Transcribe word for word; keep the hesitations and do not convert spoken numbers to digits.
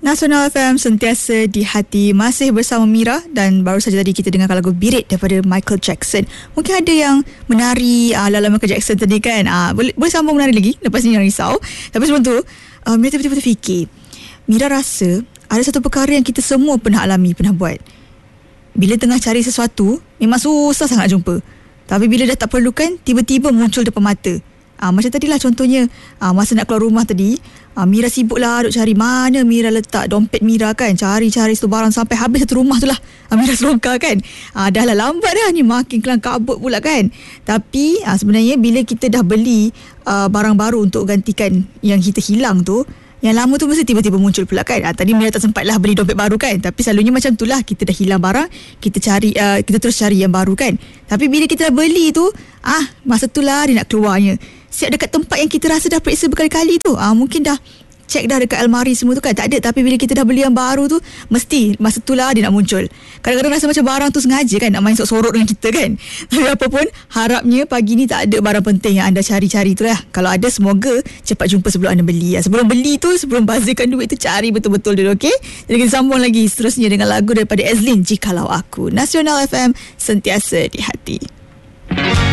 Nasional F M sentiasa di hati. Masih bersama Mira dan baru saja tadi kita dengar lagu Beat It daripada Michael Jackson. Mungkin ada yang menari uh, ala Michael Jackson tadi kan. Uh, boleh, boleh sambung menari lagi lepas ni, jangan risau. Tapi sebelum tu uh, Mira tiba-tiba terfikir, Mira rasa ada satu perkara yang kita semua pernah alami, pernah buat. Bila tengah cari sesuatu, memang susah sangat jumpa. Tapi bila dah tak perlukan, tiba-tiba muncul depan mata. Ah, macam tadilah contohnya, ah, masa nak keluar rumah tadi, ah, Mira sibuk lah duk cari mana Mira letak dompet Mira kan. Cari-cari satu barang sampai habis satu rumah tu lah. Ah, Mira selongkar kan. Ah, dah lah lambat dah ni, makin kelang kabut pula kan. Tapi ah, sebenarnya bila kita dah beli ah, barang baru untuk gantikan yang kita hilang tu, yang lama tu mesti tiba-tiba muncul pula kan. Ah, tadi Mira tak sempat lah beli dompet baru kan. Tapi selalunya macam tu lah, kita dah hilang barang, kita cari, uh, kita terus cari yang baru kan. Tapi bila kita dah beli tu, ah masa tu lah dia nak keluarnya. Siap dekat tempat yang kita rasa dah periksa berkali-kali tu, ah mungkin dah cek dah dekat almari semua tu kan, tak ada. Tapi bila kita dah beli yang baru tu, mesti masa tu lah dia nak muncul. Kadang-kadang rasa macam barang tu sengaja kan, nak main sorok-sorok dengan kita kan. Tapi apapun, harapnya pagi ni tak ada barang penting yang anda cari-cari tu lah. Kalau ada, semoga cepat jumpa sebelum anda beli. Sebelum beli tu, sebelum bazirkan duit tu, cari betul-betul dulu, okey? Jadi kita sambung lagi seterusnya dengan lagu daripada Ezlin, Jikalau Aku. Nasional F M, sentiasa di hati.